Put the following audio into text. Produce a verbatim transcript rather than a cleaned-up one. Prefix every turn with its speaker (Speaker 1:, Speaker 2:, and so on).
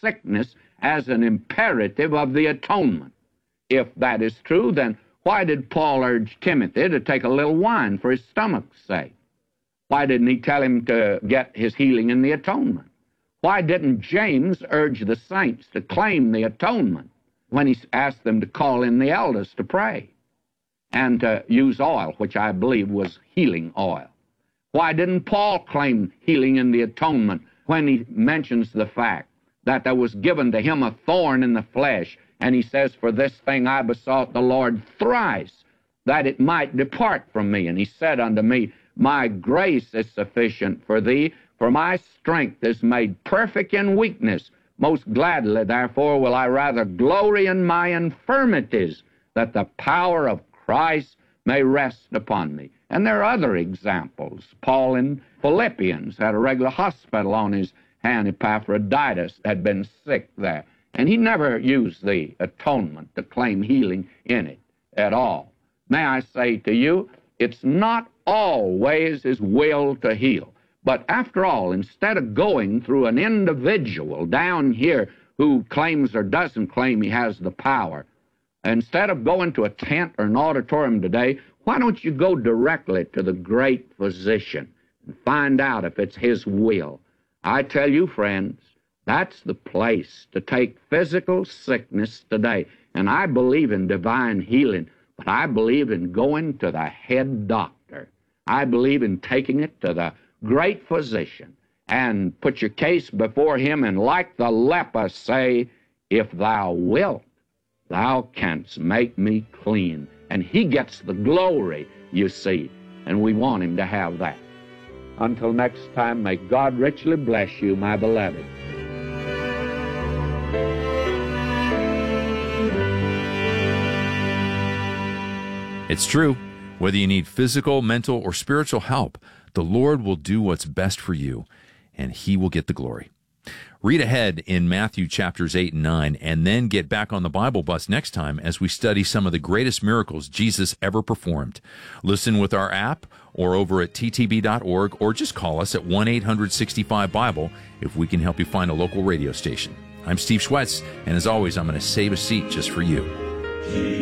Speaker 1: sickness as an imperative of the atonement. If that is true, then why did Paul urge Timothy to take a little wine for his stomach's sake? Why didn't he tell him to get his healing in the atonement? Why didn't James urge the saints to claim the atonement when he asked them to call in the elders to pray and to use oil, which I believe was healing oil? Why didn't Paul claim healing in the atonement when he mentions the fact that there was given to him a thorn in the flesh, and he says, for this thing I besought the Lord thrice, that it might depart from me. And he said unto me, my grace is sufficient for thee, for my strength is made perfect in weakness. Most gladly, therefore, will I rather glory in my infirmities, that the power of Christ may rest upon me. And there are other examples. Paul in Philippians had a regular hospital on his hand. Epaphroditus had been sick there, and he never used the atonement to claim healing in it at all. May I say to you, it's not always his will to heal. But after all, instead of going through an individual down here who claims or doesn't claim he has the power, instead of going to a tent or an auditorium today, why don't you go directly to the great physician and find out if it's his will? I tell you, friends, that's the place to take physical sickness today. And I believe in divine healing, but I believe in going to the head doctor. I believe in taking it to the great physician and put your case before him, and like the leper say, if thou wilt, thou canst make me clean. And he gets the glory, you see, and we want him to have that. Until next time, may God richly bless you, my beloved.
Speaker 2: It's true. Whether you need physical, mental, or spiritual help, the Lord will do what's best for you, and he will get the glory. Read ahead in Matthew chapters eight and nine, and then get back on the Bible bus next time as we study some of the greatest miracles Jesus ever performed. Listen with our app or over at t t b dot org, or just call us at one eight hundred sixty-five Bible if we can help you find a local radio station. I'm Steve Schwetz, and as always, I'm going to save a seat just for you.